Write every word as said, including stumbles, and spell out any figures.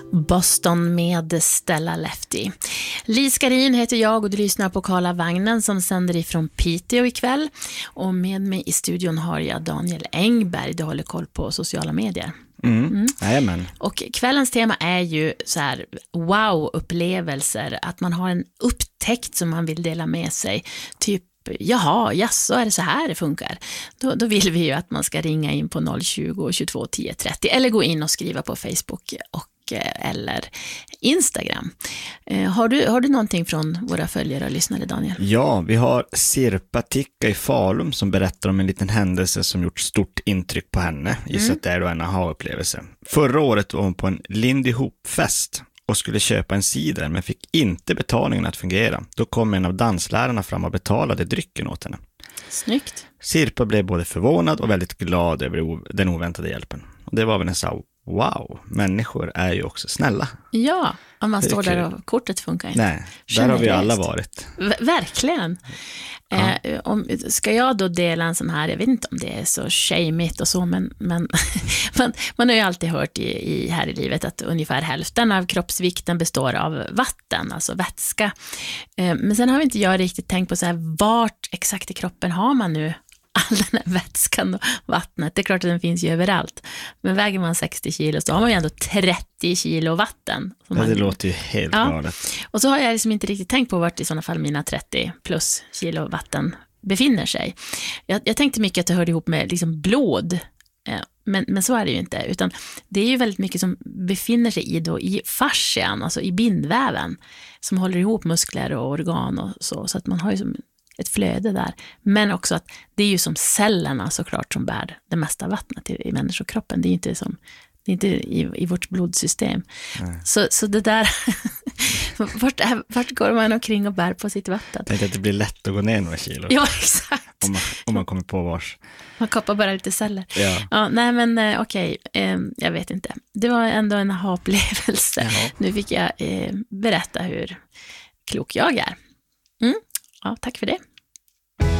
Boston med Stella Lefty. Li Skarin heter jag och du lyssnar på Karla Vagnen som sänder ifrån Piteå ikväll. Och med mig i studion har jag Daniel Engberg, du håller koll på sociala medier. Mm. Mm. Och kvällens tema är ju så här wow-upplevelser, att man har en upptäckt som man vill dela med sig, typ jaha, ja, så är det så här det funkar. Då, då vill vi ju att man ska ringa in på noll tjugo, tjugotvå, tio, trettio eller gå in och skriva på Facebook och eller Instagram. Eh, har, du, har du någonting från våra följare och lyssnare, Daniel? Ja, vi har Sirpa Tikka i Falun som berättar om en liten händelse som gjort stort intryck på henne. Gissar mm. att det är då en aha-upplevelse. Förra året var hon på en Lindy Hop-fest och skulle köpa en cider men fick inte betalningen att fungera. Då kom en av danslärarna fram och betalade drycken åt henne. Snyggt. Sirpa blev både förvånad och väldigt glad över den oväntade hjälpen. Och det var väl en så wow, människor är ju också snälla. Ja, om man står där och kortet funkar inte. Nej, där har vi alla varit. V- verkligen. Ja. Eh, om, ska jag då dela en sån här, jag vet inte om det är så shameigt och så, men, men man, man har ju alltid hört i, i här i livet att ungefär hälften av kroppsvikten består av vatten, alltså vätska. Eh, men sen har vi inte jag riktigt tänkt på så här, vart exakt i kroppen har man nu all den här vätskan och vattnet. Det är klart att den finns ju överallt. Men väger man sextio kilo så har man ju ändå trettio kilo vatten. Ja, man, det låter ju helt ja. galet. Och så har jag liksom inte riktigt tänkt på vart i sådana fall mina trettio plus kilo vatten befinner sig. Jag, jag tänkte mycket att det hörde ihop med liksom blod. Men, men så är det ju inte. Utan det är ju väldigt mycket som befinner sig i, då, i fascian, alltså i bindväven. Som håller ihop muskler och organ och så. Så att man har ju som ett flöde där. Men också att det är ju som cellerna såklart som bär det mesta vattnet i, i människokroppen. Det är inte som det är inte i, i vårt blodsystem. Så, så det där vart, är, vart går man omkring och bär på sitt vatten? Tänk att det blir lätt att gå ner några kilo. Ja, exakt. Om man, om man kommer på vars. Man koppar bara lite celler. Ja. Ja, nej men eh, okej, eh, jag vet inte. Det var ändå en aha-upplevelse. Nu fick jag eh, berätta hur klok jag är. Mm. Ja, tack för det.